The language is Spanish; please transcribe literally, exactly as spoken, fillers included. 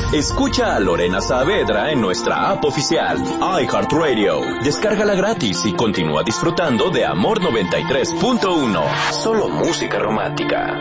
Escucha a Lorena Saavedra en nuestra app oficial, iHeartRadio. Descárgala gratis y continúa disfrutando de Amor noventa y tres punto uno. Solo música romántica.